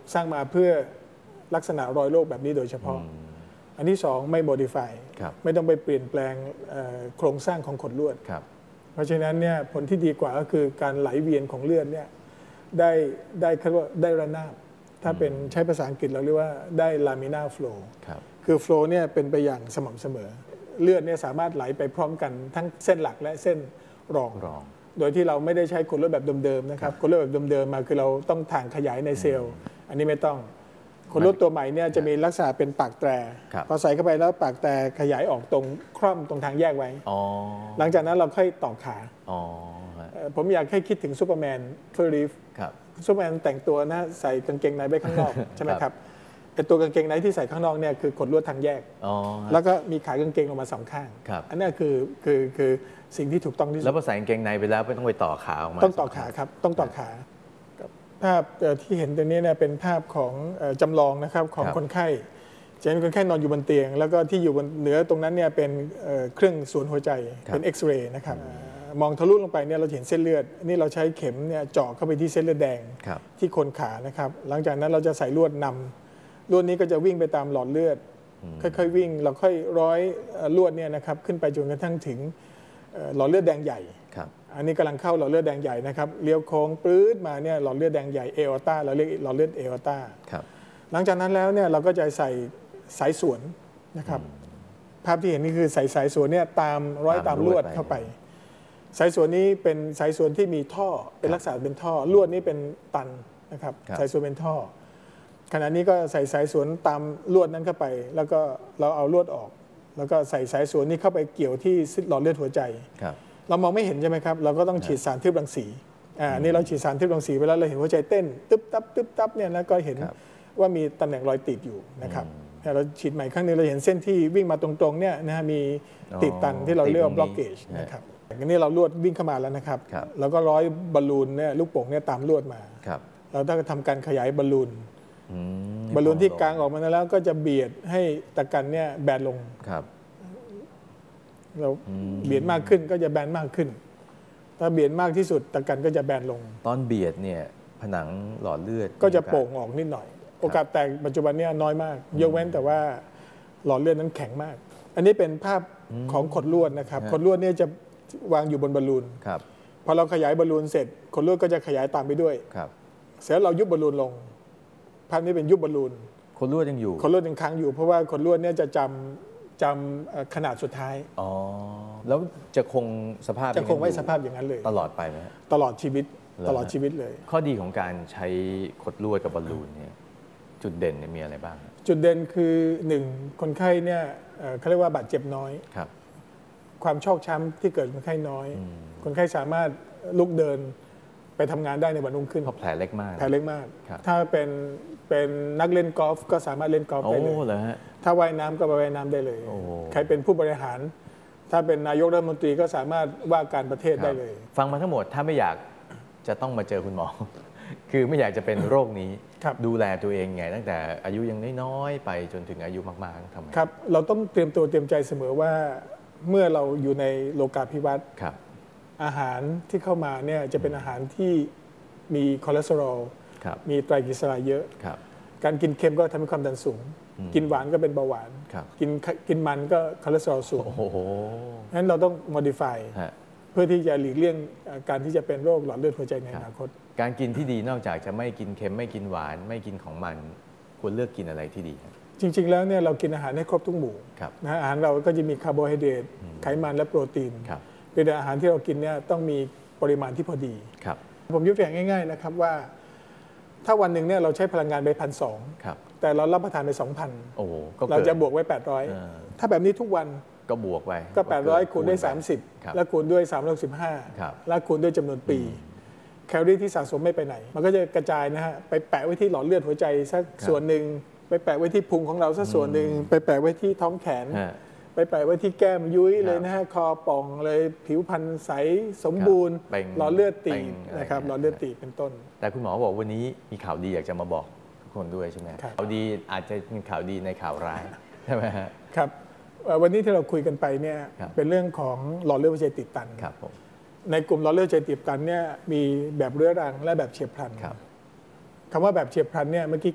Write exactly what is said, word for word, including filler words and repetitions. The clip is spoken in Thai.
สร้างมาเพื่อลักษณะรอยโรคแบบนี้โดยเฉพาะอันที่สองไม่ modify ไม่ต้องไปเปลี่ยนแปลงโครงสร้างของขดลวดเพราะฉะนั้นเนี่ยผลที่ดีกว่าก็คือการไหลเวียนของเลือดเนี่ยได้ได้เขาเรียกว่าได้ระนาบถ้าเป็นใช้ภาษาอังกฤษเราเรียกว่าได้ laminar flow คือ flow เนี่ยเป็นไปอย่างสม่ำเสมอเลือดเนี่ยสามารถไหลไปพร้อมกันทั้งเส้นหลักและเส้นรองโดยที่เราไม่ได้ใช้ขดลวดแบบเดิมๆนะครับขดลวดแบบเดิมๆมาคือเราต้องถ่างขยายในเซลล์อันนี้ไม่ต้องขดลวดตัวใหม่เนี่ยจะมีลักษณะเป็นปากแตรพอใส่เข้าไปแล้วปากแตรขยายออกตรงคร่อมตรงทางแยกไว้หลังจากนั้นเราค่อยต่อขาผมอยากให้คิดถึงซูเปอร์แมนเฟอร์รีฟซูเปอร์แมนแต่งตัวนะใส่กางเกงในไปข้างนอกใช่ไหมครับแต่ตัวกางเกงในที่ใส่ข้างนอกเนี่ยคือขดลวดทางแยกแล้วก็มีขายกางเกงออกมาสองข้างอันนี้คือคือคือสิ่งที่ถูกต้องที่สุดแล้วพอใส่กางเกงในไปแล้วไม่ต้องไปต่อขาออกมาต้องต่อขาครับต้องต่อขาภาพที่เห็นตรงนี้เนี่ยเป็นภาพของจำลองนะครับของคนไข้จะเป็นคนไข้นอนอยู่บนเตียงแล้วก็ที่อยู่บนเหนือตรงนั้นเนี่ยเป็นเครื่องสวนหัวใจเป็นเอ็กซเรย์นะครับมองทะลุลงไปเนี่ยเราเห็นเส้นเลือดนี่เราใช้เข็มเนี่ยเจาะเข้าไปที่เส้นเลือดแดงที่โคนขานะครับหลังจากนั้นเราจะใส่ลวดนำลวดนี้ก็จะวิ่งไปตามหลอดเลือดค่อยๆวิ่งเราค่อยร้อยลวดเนี่ยนะครับขึ้นไปจนกระทั่งถึงหลอดเลือดแดงใหญ่อันนี้กำลังเข้าหลอดเลือดแดงใหญ่นะครับเลี้ยวโค้งปลื้ดมาเนี่ยหลอดเลือดแดงใหญ่เอออต้าเราเรียกหลอดเลือดเอออต้าหลังจากนั้นแล้วเนี่ยเราก็จะใส่สายสวนนะครับภาพที่เห็นนี่คือใส่สายสวนเนี่ยตามร้อยตามลวดเข้าไปสายสวนนี้เป็นสายสวนที่มีท่อเป็นลักษณะเป็นท่อลวดนี้เป็นตันนะครับสายสวนเป็นท่อขณะนี้ก็ใส่สายสวนตามลวดนั้นเข้าไปแล้วก็เราเอาลวดออกแล้วก็ใส่สายสวนนี้เข้าไปเกี่ยวที่หลอดเลือดหัวใจเรามองไม่เห็นใช่ไหมครับเราก็ต้องฉีดสารทึบรังสีอ่านี่เราฉีดสารทึบรังสีไปแล้วเราเห็นหัวใจเต้นตึ๊บตับตึ๊บตับเนี่ยแล้วก็เห็นว่ามีตำแหน่งรอยติดอยู่นะครับเราฉีดใหม่ครั้งนึงเราเห็นเส้นที่วิ่งมาตรงๆเนี่ยนะฮะมีติดตันที่เราเรียกว่า blockage นะครับอันนี้เราลวดวิ่งเข้ามาแล้วนะครับแล้วก็ร้อยบอลลูนเนี่ยลูกโป่งเนี่ยตามลวดมาเราต้องทำการขยายบอลลูนบอลลูนที่กลางออกมาแล้วก็จะเบียดให้ตะกันเนี่ยแบนลงเราเบียดมากขึ้นก็จะแบนมากขึ้นถ้าเบียดมากที่สุดตะกันก็จะแบนลงตอนเบียดเนี่ยผนังหลอดเลือดก็จะโป่งออกนิดหน่อยโอกาสแตกปัจจุบันเนี่ยน้อยมากยกเว้นแต่ว่าหลอดเลือดนั้นแข็งมากอันนี้เป็นภาพของขดลวดนะครับขดลวดเนี่ยจะวางอยู่บนบอลลูนพอเราขยายบอลลูนเสร็จขดลวดก็จะขยายตามไปด้วยเสร็จเรายุบบอลลูนลงภาพนี้เป็นยุบบอลลูนขดลวดยังอยู่ขดลวดยังค้างอยู่เพราะว่าขดลวดเนี่ยจะจำจำขนาดสุดท้ายอ๋อแล้วจะคงสภาพจะคงไว้สภาพอย่างนั้นเลยตลอดไปไหมตลอดชีวิตตลอดชีวิตเลยข้อดีของการใช้ขดลวดกับบอลลูนเนี่ยจุดเด่นมีอะไรบ้างจุดเด่นคือหนึ่งคนไข้เนี่ยเขาเรียกว่าบาดเจ็บน้อยครับความชอกช้ำที่เกิดคนไข้น้อยคนไข้สามารถลุกเดินไปทำงานได้ในวันรุ่งขึ้นเพราะแผลเล็กมากแผลเล็กมากถ้าเป็นเป็นนักเล่นกอล์ฟก็สามารถเล่นกอล์ฟได้เลยถ้าว่ายน้ำก็ไปว่ายน้ำได้เลยใครเป็นผู้บริหารถ้าเป็นนายกรัฐมนตรีก็สามารถว่าการประเทศได้เลยฟังมาทั้งหมดถ้าไม่อยากจะต้องมาเจอคุณหมอคือไม่อยากจะเป็นโรคนี้ดูแลตัวเองไงตั้งแต่อายุยังน้อยๆไปจนถึงอายุมากๆทำไงครับเราต้องเตรียมตัวเตรียมใจเสมอว่าเมื่อเราอยู่ในโลกาภิวัตน์อาหารที่เข้ามาเนี่ยจะเป็นอาหารที่มีคอเลสเตอรอลมีไตรกลีเซอไรด์เยอะการกินเค็มก็ทำให้ความดันสูงกินหวานก็เป็นเบาหวานกินกินมันก็คอเลสเตอรอลสูงงั้นเราต้อง modify เพื่อที่จะหลีกเลี่ยงการที่จะเป็นโรคหลอดเลือดหัวใจในอนาคตการกินที่ดีนอกจากจะไม่กินเค็มไม่กินหวานไม่กินของมันควรเลือกกินอะไรที่ดีจริงๆแล้วเนี่ยเรากินอาหารให้ครบทุกหมู่นะอาหารเราก็จะมีคาร์โบไฮเดรตไขมันและโปรตีนเป็นอาหารที่เรากินเนี่ยต้องมีปริมาณที่พอดีผมยกตัวอย่างง่ายๆนะครับว่าถ้าวันหนึ่งเนี่ยเราใช้พลังงานไปพันสองแต่เรารับประทานไปสองพันเราจะบวกไว้แปดร้อยถ้าแบบนี้ทุกวันก็บวกไปก็แปดร้อยคูณด้วยสามสิบแล้วคูณด้วยสามร้อยสิบห้าแล้วคูณด้วยจำนวนปีแคลอรี่ที่สะสมไม่ไปไหนมันก็จะกระจายนะฮะไปแปะไว้ที่หลอดเลือดหัวใจสักส่วนหนึ่งไปแปะไว้ที่พุงของเราสักส่วนหนึ่งไปแปะไว้ที่ท้องแขนไปแปะไว้ที่แก้มยุ้ยเลยนะฮะคอป่องเลยผิวพรรณใสสมบูรณ์หลอดเลือดตีบนะครับหลอดเลือดตีบเป็นต้นแต่คุณหมอบอกวันนี้มีข่าวดีอยากจะมาบอกทุกคนด้วยใช่ไหมข่าวดีอาจจะเป็นข่าวดีในข่าวร้ายใช่ไหมฮะครับวันนี้ที่เราคุยกันไปเนี่ยเป็นเรื่องของหลอดเลือดหัวใจตีบตันในกลุ่มหลอดเลือดหัวใจตีบตันเนี่ยมีแบบเรื้อรังและแบบเฉียบพลันคำว่าแบบเฉียบพลันเนี่ยเมื่อกี้